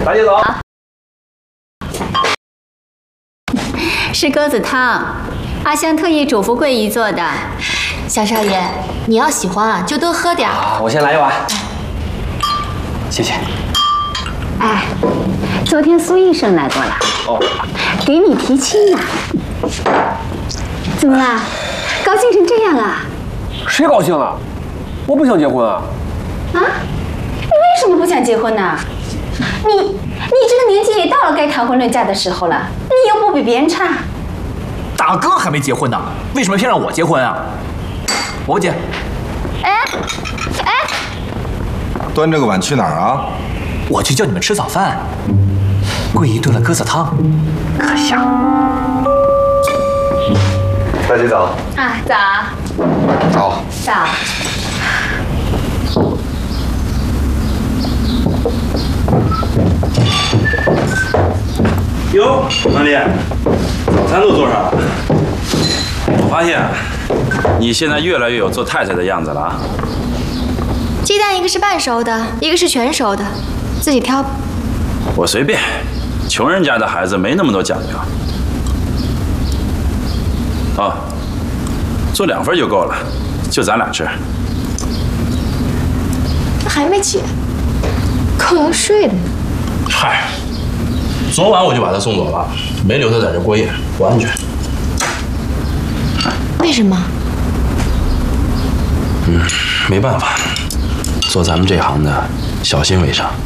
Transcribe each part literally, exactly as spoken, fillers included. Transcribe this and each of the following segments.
大姐早。 是鸽子汤，阿香特意嘱咐桂姨做的。 小少爷，你要喜欢啊，就多喝点。 我先来一碗，谢谢。 哎，昨天苏医生来过了， 哦， 给你提亲呢。怎么啦？高兴成这样啊？ 谁高兴了？我不想结婚啊。 啊？你为什么不想结婚呢？你你这个年纪也到了该谈婚论嫁的时候了，你又不比别人差。 大哥还没结婚呢，为什么偏让我结婚啊？我不结。 哎哎， 端这个碗去哪儿啊？ 我去叫你们吃早饭。桂姨炖了鸽子汤，可香。 大姐早。 啊，早。 早。 早。 哟，曼丽，早餐都做上了。我发现啊，你现在越来越有做太太的样子了啊。 鸡蛋一个是半熟的，一个是全熟的，自己挑吧。 我随便，穷人家的孩子没那么多讲究。哦，做两份就够了，就咱俩吃。 他还没起，够要睡的呢。 嗨，昨晚我就把他送走了，没留他在这过夜，不安全。 为什么？ 嗯，没办法，做咱们这行的，小心为上。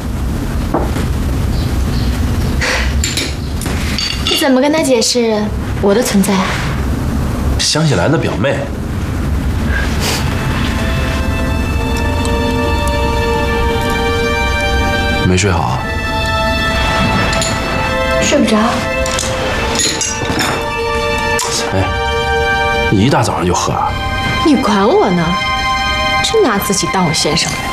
你怎么跟他解释我的存在？ 香喜兰的表妹。没睡好啊？ 睡不着。 哎，你一大早上就喝啊？ 你管我呢？真拿自己当我先生了。